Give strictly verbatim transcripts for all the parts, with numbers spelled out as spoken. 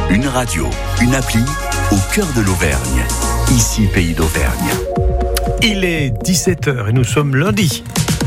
Une radio, une appli au cœur de l'Auvergne. Ici, Pays d'Auvergne. Il est dix-sept heures et nous sommes lundi.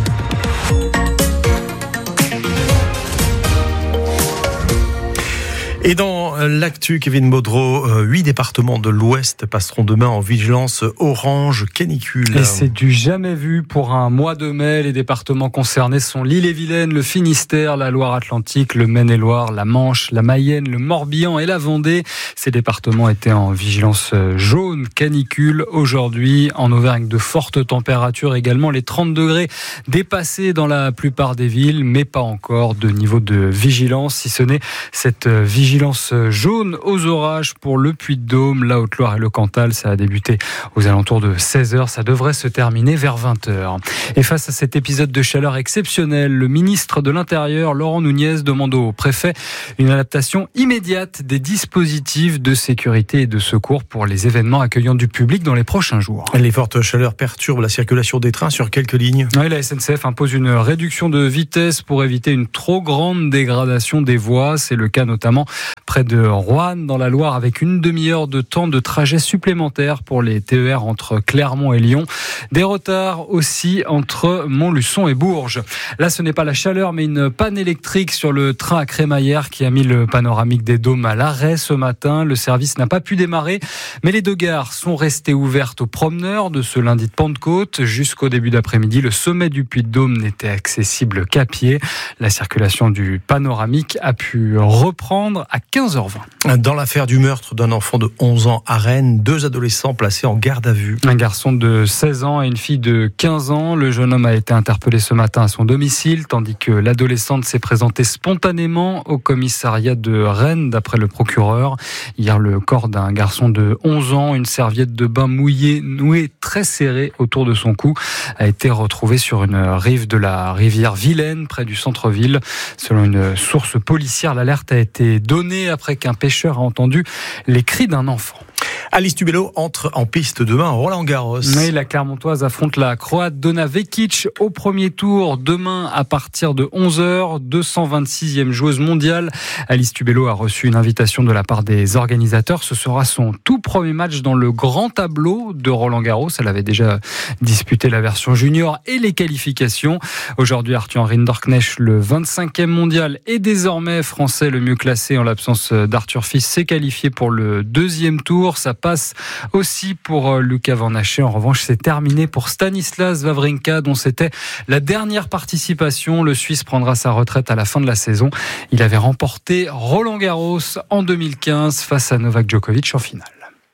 Et dans l'actu, Kevin Baudreau, huit départements de l'Ouest passeront demain en vigilance orange canicule. Et c'est du jamais vu pour un mois de mai. Les départements concernés sont l'Ille-et-Vilaine, le Finistère, la Loire-Atlantique, le Maine-et-Loire, la Manche, la Mayenne, le Morbihan et la Vendée. Ces départements étaient en vigilance jaune canicule. Aujourd'hui, en Auvergne, de fortes températures également. Les trente degrés dépassés dans la plupart des villes, mais pas encore de niveau de vigilance, si ce n'est cette vigilance Vigilance jaune aux orages pour le Puy-de-Dôme, la Haute-Loire et le Cantal. Ça a débuté aux alentours de seize heures. Ça devrait se terminer vers vingt heures. Et face à cet épisode de chaleur exceptionnel, le ministre de l'Intérieur, Laurent Nunez, demande au préfet une adaptation immédiate des dispositifs de sécurité et de secours pour les événements accueillant du public dans les prochains jours. Les fortes chaleurs perturbent la circulation des trains sur quelques lignes. Oui, la S N C F impose une réduction de vitesse pour éviter une trop grande dégradation des voies. C'est le cas notamment près de Roanne, dans la Loire, avec une demi-heure de temps de trajet supplémentaire pour les T E R entre Clermont et Lyon. Des retards aussi entre Montluçon et Bourges. Là, ce n'est pas la chaleur, mais une panne électrique sur le train à Crémaillère qui a mis le panoramique des Dômes à l'arrêt ce matin. Le service n'a pas pu démarrer, mais les deux gares sont restées ouvertes aux promeneurs de ce lundi de Pentecôte. Jusqu'au début d'après-midi, le sommet du Puy-de-Dôme n'était accessible qu'à pied. La circulation du panoramique a pu reprendre à quinze heures vingt. Dans l'affaire du meurtre d'un enfant de onze ans à Rennes, deux adolescents placés en garde à vue. Un garçon de seize ans et une fille de quinze ans. Le jeune homme a été interpellé ce matin à son domicile, tandis que l'adolescente s'est présentée spontanément au commissariat de Rennes, d'après le procureur. Hier, le corps d'un garçon de onze ans, une serviette de bain mouillée, nouée très serrée autour de son cou, a été retrouvé sur une rive de la rivière Vilaine, près du centre-ville. Selon une source policière, l'alerte a été donnée après qu'un pêcheur a entendu les cris d'un enfant. Alice Tubello entre en piste demain à Roland-Garros. Oui, la Clermontoise affronte la Croate Dona Vekic au premier tour demain à partir de onze heures. deux cent vingt-sixième joueuse mondiale. Alice Tubello a reçu une invitation de la part des organisateurs. Ce sera son tout premier match dans le grand tableau de Roland-Garros. Elle avait déjà disputé la version junior et les qualifications. Aujourd'hui, Arthur Rinderknecht, le vingt-cinquième mondial et désormais français le mieux classé en l'absence d'Arthur Fils, s'est qualifié pour le deuxième tour. Ça passe aussi pour Luca Van Hache. En revanche, c'est terminé pour Stanislas Wawrinka, dont c'était la dernière participation. Le Suisse prendra sa retraite à la fin de la saison. Il avait remporté Roland-Garros en deux mille quinze face à Novak Djokovic en finale.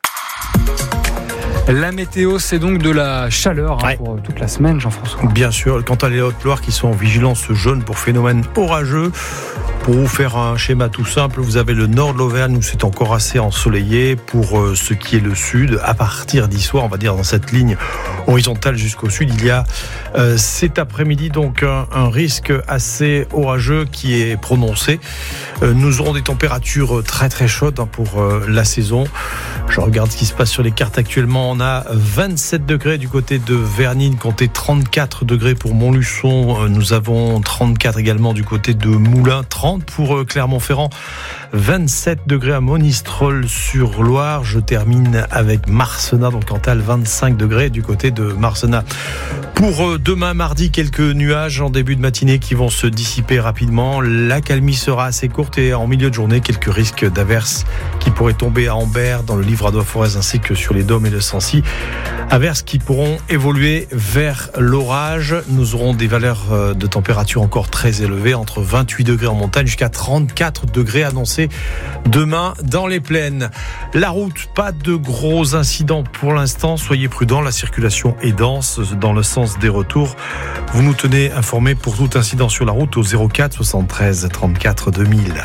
La météo, c'est donc de la chaleur hein, ouais. pour toute la semaine, Jean-François. Bien sûr, quant à les Hautes-Loire qui sont en vigilance jaune pour phénomène orageux. Pour vous faire un schéma tout simple, vous avez le nord de l'Auvergne où c'est encore assez ensoleillé. Pour euh, ce qui est le sud, à partir d'Issoire, on va dire dans cette ligne horizontale jusqu'au sud, il y a euh, cet après-midi donc un, un risque assez orageux qui est prononcé. Euh, nous aurons des températures très très chaudes hein, pour euh, la saison. Je regarde ce qui se passe sur les cartes actuellement. On a vingt-sept degrés du côté de Vernines, comptez trente-quatre degrés pour Montluçon. Nous avons trente-quatre également du côté de Moulins, trente pour Clermont-Ferrand, vingt-sept degrés à Monistrol-sur-Loire. Je termine avec Marcenat, donc Cantal, vingt-cinq degrés du côté de Marcenat. Pour demain mardi, quelques nuages en début de matinée qui vont se dissiper rapidement. La calmie sera assez courte et en milieu de journée, quelques risques d'averses qui pourraient tomber à Ambert, dans le Livradois-Forez ainsi que sur les Dômes et le Sancy. Averses qui pourront évoluer vers l'orage. Nous aurons des valeurs de température encore très élevées, entre vingt-huit degrés en montagne jusqu'à trente-quatre degrés annoncés demain dans les plaines. La route, pas de gros incidents pour l'instant. Soyez prudents, la circulation est dense dans le sens des retours. Vous nous tenez informés pour tout incident sur la route au zéro quatre soixante-treize trente-quatre deux mille.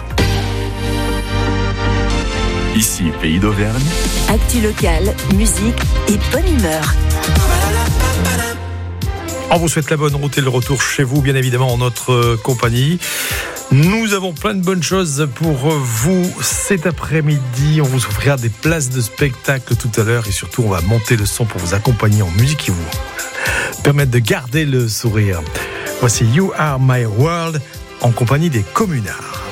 Ici, Pays d'Auvergne. Actu locale, musique et bonne humeur. On vous souhaite la bonne route et le retour chez vous, bien évidemment, en notre compagnie. Nous avons plein de bonnes choses pour vous cet après-midi. On vous offrira des places de spectacle tout à l'heure et surtout, on va monter le son pour vous accompagner en musique qui vous permettre de garder le sourire. Voici You Are My World en compagnie des Communards.